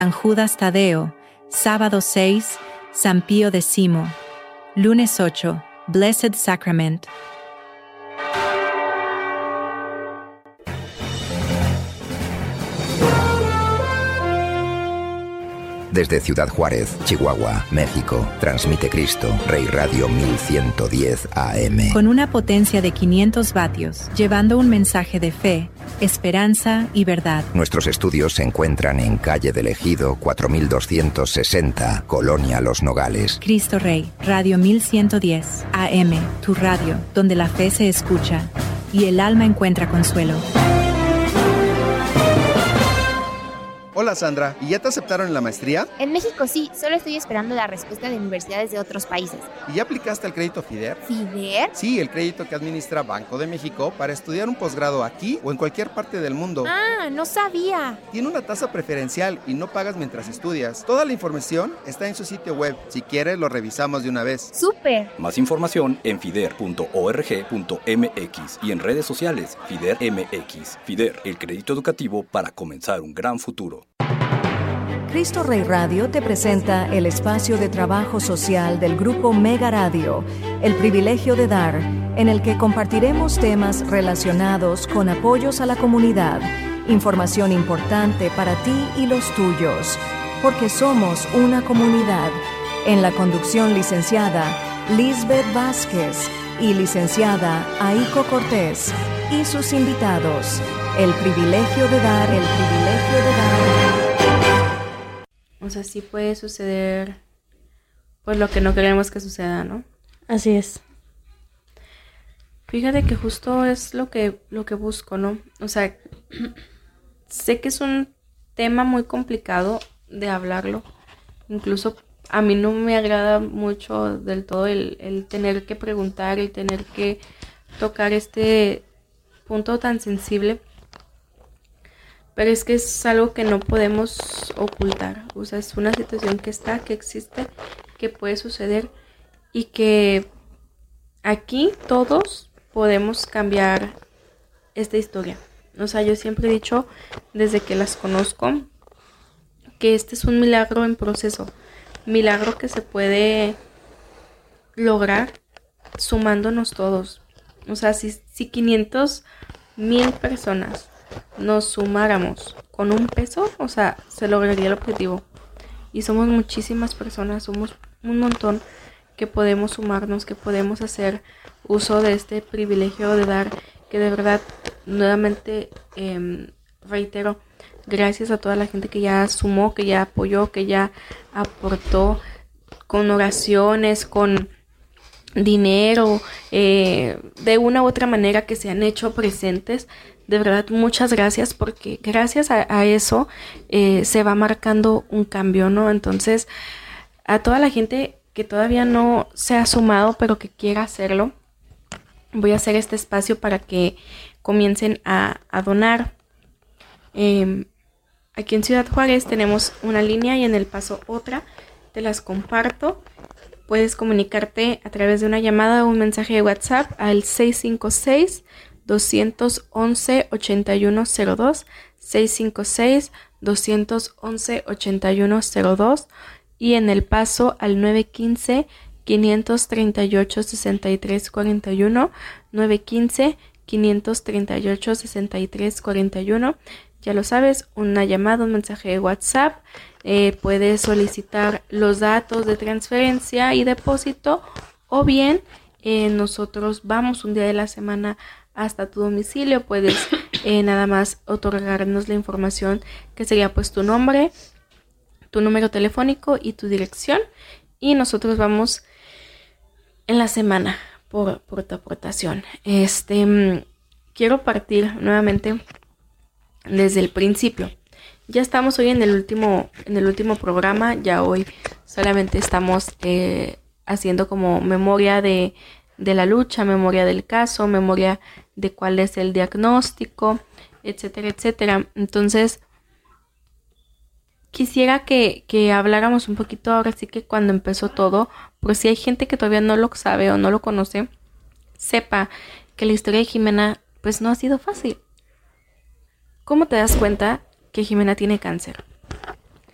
San Judas Tadeo, sábado 6, San Pío X, lunes 8, Blessed Sacrament. Desde Ciudad Juárez, Chihuahua, México, transmite Cristo, Rey Radio 1110 AM. Con una potencia de 500 vatios, llevando un mensaje de fe, esperanza y verdad. Nuestros estudios se encuentran en Calle del Ejido, 4260, Colonia Los Nogales. Cristo Rey, Radio 1110 AM, tu radio, donde la fe se escucha y el alma encuentra consuelo. Hola Sandra, ¿y ya te aceptaron en la maestría? En México sí, solo estoy esperando la respuesta de universidades de otros países. ¿Y ya aplicaste al crédito FIDER? ¿FIDER? Sí, el crédito que administra Banco de México para estudiar un posgrado aquí o en cualquier parte del mundo. Ah, no sabía. Tiene una tasa preferencial y no pagas mientras estudias. Toda la información está en su sitio web. Si quieres, lo revisamos de una vez. ¡Súper! Más información en fider.org.mx y en redes sociales FIDER MX. FIDER, el crédito educativo para comenzar un gran futuro. Cristo Rey Radio te presenta el espacio de trabajo social del Grupo Mega Radio, El Privilegio de Dar, en el que compartiremos temas relacionados con apoyos a la comunidad, información importante para ti y los tuyos, porque somos una comunidad. En la conducción licenciada Lisbeth Vázquez y licenciada Aiko Cortés y sus invitados. El privilegio de dar, el privilegio de dar. O sea, sí puede suceder pues lo que no queremos que suceda, ¿no? Así es. Fíjate que justo es lo que busco, ¿no? O sea, sé que es un tema muy complicado de hablarlo. Incluso a mí no me agrada mucho del todo el tener que preguntar, el tener que tocar este punto tan sensible. Pero es que es algo que no podemos ocultar. O sea, es una situación que está, que existe, que puede suceder y que aquí todos podemos cambiar esta historia. O sea, yo siempre he dicho, desde que las conozco, que este es un milagro en proceso. Milagro que se puede lograr sumándonos todos. O sea, si 500,000 personas nos sumáramos con un peso, o sea, se lograría el objetivo. Y somos muchísimas personas, somos un montón que podemos sumarnos, que podemos hacer uso de este privilegio de dar, que de verdad, nuevamente, reitero, gracias a toda la gente que ya sumó, que ya apoyó, que ya aportó con oraciones, con dinero, de una u otra manera que se han hecho presentes. De verdad, muchas gracias, porque gracias a eso se va marcando un cambio, ¿no? Entonces, a toda la gente que todavía no se ha sumado, pero que quiera hacerlo, voy a hacer este espacio para que comiencen a donar. Aquí en Ciudad Juárez tenemos una línea y en El Paso otra. Te las comparto. Puedes comunicarte a través de una llamada o un mensaje de WhatsApp al 656-211-8102, 656-211-8102 y en El Paso al 915-538-6341, 915-538-6341. Ya lo sabes, una llamada, un mensaje de WhatsApp. Puedes solicitar los datos de transferencia y depósito, o bien nosotros vamos un día de la semana hasta tu domicilio. Puedes nada más otorgarnos la información, que sería pues tu nombre, tu número telefónico y tu dirección, y nosotros vamos en la semana por tu aportación. Quiero partir nuevamente desde el principio. Ya estamos hoy en el último programa. Ya hoy solamente estamos haciendo como memoria de la lucha, memoria del caso, memoria de cuál es el diagnóstico, etcétera, etcétera. Entonces, quisiera que habláramos un poquito ahora sí que cuando empezó todo, por si hay gente que todavía no lo sabe o no lo conoce, sepa que la historia de Jimena pues no ha sido fácil. ¿Cómo te das cuenta que Jimena tiene cáncer?